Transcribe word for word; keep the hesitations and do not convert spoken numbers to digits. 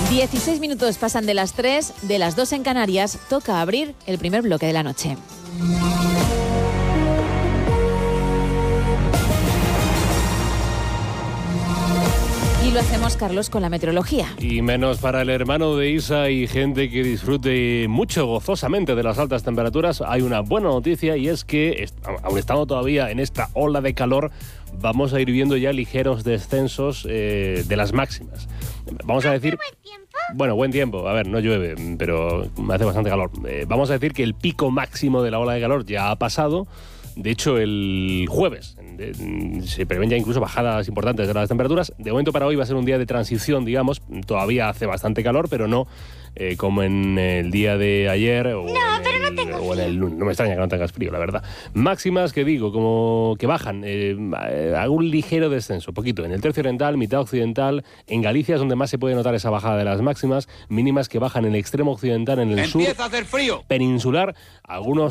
dieciséis minutos pasan de las tres, de las dos en Canarias, toca abrir el primer bloque de la noche. Y lo hacemos, Carlos, con la meteorología. Y menos para el hermano de Isa y gente que disfrute mucho gozosamente de las altas temperaturas. Hay una buena noticia y es que, aun estando todavía en esta ola de calor, vamos a ir viendo ya ligeros descensos eh, de las máximas. Vamos a decir... Bueno, buen tiempo. A ver, no llueve, pero hace bastante calor. Eh, vamos a decir que el pico máximo de la ola de calor ya ha pasado. De hecho, el jueves de, se prevén ya incluso bajadas importantes de las temperaturas. De momento para hoy va a ser un día de transición, digamos. Todavía hace bastante calor, pero no eh, como en el día de ayer o, no, en pero el, no tengo o en el lunes. No me extraña que no tengas frío, la verdad. Máximas que digo, como que bajan. Eh, algún ligero descenso, poquito. En el tercio oriental, mitad occidental. En Galicia es donde más se puede notar esa bajada de las máximas. Mínimas que bajan en el extremo occidental, en el Empieza sur. a hacer frío. Peninsular. Algunos